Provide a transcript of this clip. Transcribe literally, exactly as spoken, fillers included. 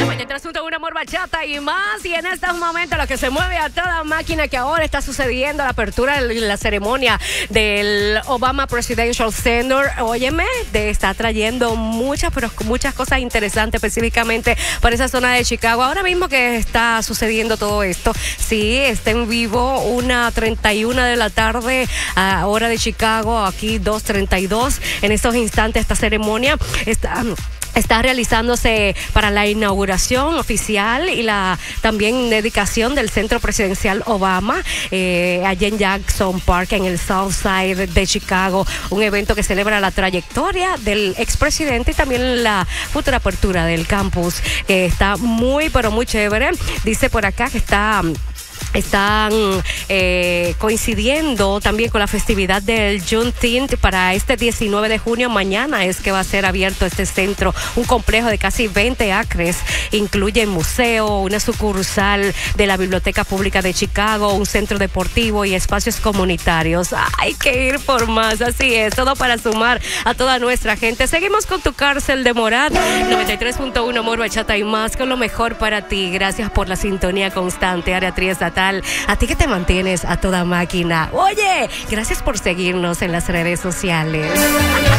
noventa y tres punto uno Amor Bachata y más. Y en estos momentos lo que se mueve a toda máquina, que ahora está sucediendo la apertura de la ceremonia del Obama Presidential Center. Óyeme, de, está trayendo muchas, pero muchas cosas interesantes específicamente para esa zona de Chicago. Ahora mismo que está sucediendo todo esto, sí, está en vivo, una treinta y una de la tarde, a hora de Chicago, aquí dos treinta y dos. En estos instantes esta ceremonia está... Está realizándose para la inauguración oficial y la también dedicación del Centro Presidencial Obama, eh, allá en Jackson Park, en el South Side de Chicago. Un evento que celebra la trayectoria del expresidente y también la futura apertura del campus, que está muy, pero muy chévere. Dice por acá que está... Están eh, coincidiendo también con la festividad del Juneteenth para este diecinueve de junio. Mañana es que va a ser abierto este centro, un complejo de casi veinte acres. Incluye museo, una sucursal de la Biblioteca Pública de Chicago, un centro deportivo y espacios comunitarios. Hay que ir por más, así es, todo para sumar a toda nuestra gente. Seguimos con tu cárcel de Morat, noventa y tres punto uno Amor Bachata y más, con lo mejor para ti. Gracias por la sintonía constante, área triestatal. A ti que te mantienes a toda máquina. Oye, gracias por seguirnos en las redes sociales.